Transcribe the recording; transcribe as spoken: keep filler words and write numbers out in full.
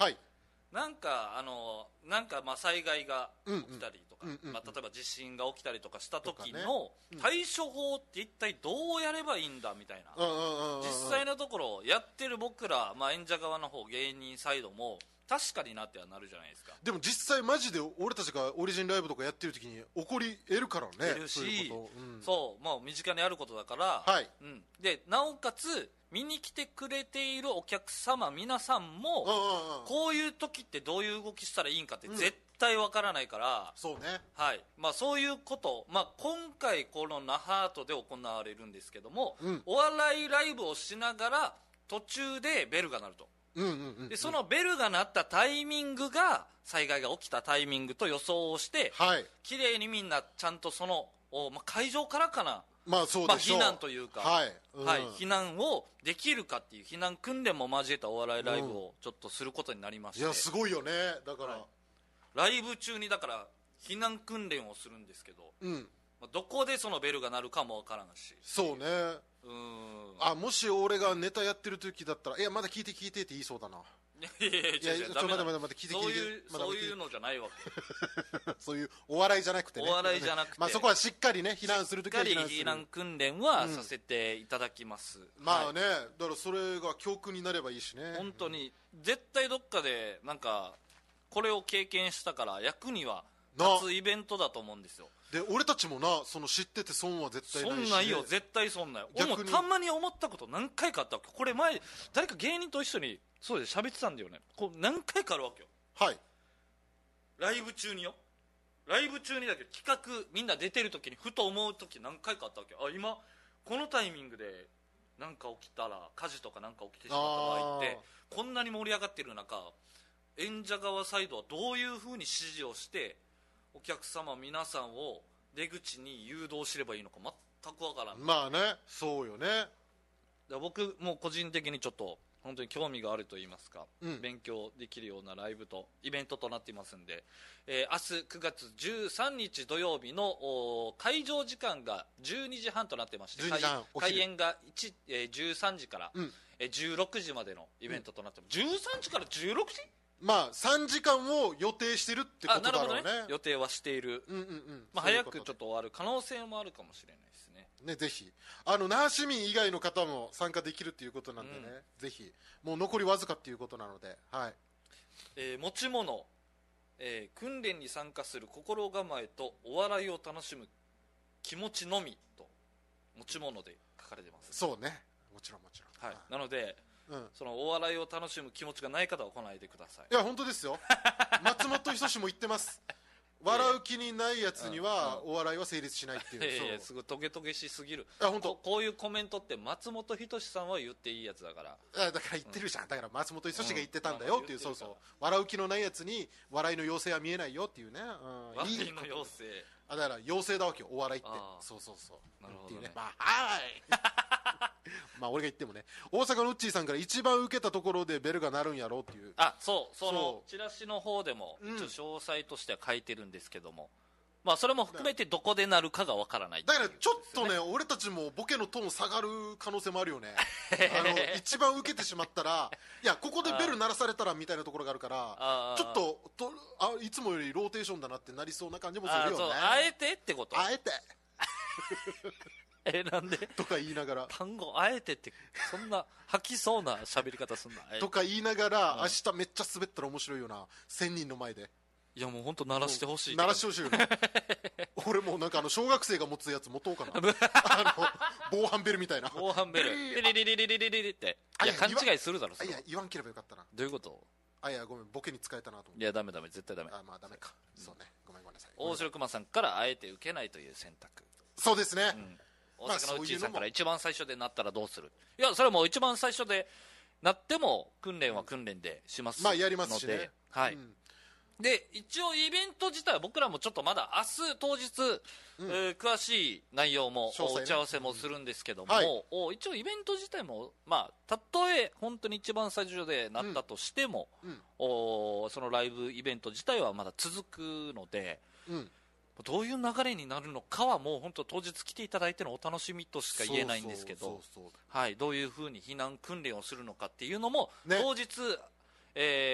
はい。 なんかあのなんかまあ災害が起きたりとか、 うんうんまあ、例えば地震が起きたりとかした時とかのねうん対処法って一体どうやればいいんだみたいな、 うんうんうんうん実際のところやってる僕ら、まあ、演者側の方芸人サイドも確かになってはなるじゃないですか。 でも実際マジで俺たちがオリジンライブとかやってる時に起こり得るからね。 いるしそういうこと、うん、 そうもう身近にあることだから、 はいうん、でなおかつ見に来てくれているお客様皆さんも、 うんうんうん、 こういう時ってどういう動きしたらいいんかって絶対わからないから、 そうね、 はいまあ、そういうこと、まあ、今回この那覇アートで行われるんですけども、 うんお笑いライブをしながら途中でベルが鳴ると、 うんうんうんうん、 でそのベルが鳴ったタイミングが災害が起きたタイミングと予想をして、 はい、 綺麗にみんなちゃんとその、おまあ、会場からかな、 まあそうでしょう、 まあ、避難というか、 はいうんはい、避難をできるかっていう避難訓練も交えたお笑いライブをちょっとすることになりまして、 いやすごいよね。だから、 はい、ライブ中にだから避難訓練をするんですけど、 うんまあ、どこでそのベルが鳴るかもわからんし、 そうね、 うーんあもし俺がネタやってる時だったらいやまだ聞いて聞いてって言いそうだな。 いやいやいやいや違う違うちょ待ってダメだ待って待って聞いて聞いてそういうまだそういうのじゃないわけそういうお笑いじゃなくてね、 お笑いじゃなくてまあ、そこはしっかりね避難するときしっかりは避難する避難訓練はさせていただきます、うんまあはいね、だからそれが教訓になればいいしね。 本当に絶対どっかでなんかこれを経験したから役には立つイベントだと思うんですよ。 で俺たちもなその知ってて損は絶対ないし、ね、 そんないよ絶対そんないよ。俺逆にもたまに思ったこと何回かあったわけ。これ前誰か芸人と一緒にそうで喋ってたんだよね。こう何回かあるわけよ。 はいライブ中によライブ中にだけど企画みんな出てる時にふと思う時何回かあったわけよ。あ今このタイミングで何か起きたら火事とか何か起きてしまった場合ってこんなに盛り上がってる中演者側サイドはどういうふうに指示をしてお客様皆さんを出口に誘導すればいいのか全くわからん。 まあねそうよね。 だから僕も個人的にちょっと本当に興味があると言いますか、 うん勉強できるようなライブとイベントとなっていますんで、えー明日くがつじゅうさんにち土曜日のお会場時間がじゅうにじはんとなってましてじゅうにじはんお昼開演がいち、えーじゅうさんじから、 うんえーじゅうろくじまでのイベントとなってます、じゅうさんじからじゅうろくじまあさんじかんを予定してるってこあなるほどとだろうね。 ね予定はしている、 うんうんうんまあ、 そういうこと早くちょっと終わる可能性もあるかもしれないですね。 ね、ぜひあの那覇市民以外の方も参加できるっていうことなんでね、 うんぜひもう残りわずかっていうことなので、はいえー持ち物、えー訓練に参加する心構えとお笑いを楽しむ気持ちのみと持ち物で書かれてます、 そうねもちろんもちろんはい、なのでうん、 そのお笑いを楽しむ気持ちがない方は来ないでください。 いや本当ですよ松本人志も言ってます笑う気にないやつにはお笑いは成立しないっていう、 いやいやいやそうすごいトゲトゲしすぎる。 あ本当ここういうコメントって松本人志さんは言っていいやつだからあだから言ってるじゃん、だから松本人志が言ってたんだうんよっていう、そうそう言ってるから笑う気のないやつに笑いの妖精は見えないよっていうね、うん、 笑いのいい妖精あだから妖精だわけよお笑いってあーそうそうそうなるほどねっていうねまあはーいまあ俺が言ってもね大阪のうっちーさんから一番受けたところでベルが鳴るんやろうっていうあそうそのそうチラシの方でもうん一応詳細としては書いてるんですけども、まあそれも含めてどこでなるかがわからないっていうだからちょっとね俺たちもボケのトーン下がる可能性もあるよねあの一番受けてしまったらいやここでベル鳴らされたらみたいなところがあるからあーちょっととあいつもよりローテーションだなってなりそうな感じもするあそうよねあえてってことあえてえなんでとか言いながら単語あえてってそんな吐きそうな喋り方すんなえとか言いながら明日めっちゃ滑ったら面白いよなせんにんの前でいやもう本当鳴らしてほしい鳴らしてほしいよね俺もうなんかあの小学生が持つやつ持とうかなあの防犯ベルみたいな防犯ベルリリリリリリリリリっていや勘違いするだろそれあいや言わんければよかったなどういうことあいやごめんボケに使えたなと思っていやダメダメ絶対ダメあまあダメかそうねごめんごめんなさい大城熊さんからあえて受けないという選択そうですね、 うん大まあ阪のうっちーさんからそういうのも一番最初でなったらどうするいやそれはもう一番最初でなっても訓練は訓練でしますので、 まあやりますしねはい、 うんで一応イベント自体は僕らもちょっとまだ明日当日、えー詳しい内容も、 詳細ね打ち合わせもするんですけども、 うんはいお一応イベント自体もまあたとえ本当に一番最初でなったとしても、 うんおそのライブイベント自体はまだ続くのでうんどういう流れになるのかはもう本当当日来ていただいてのお楽しみとしか言えないんですけど、 そうそうそうそうはい、どういうふうに避難訓練をするのかっていうのも、 ね当日、えー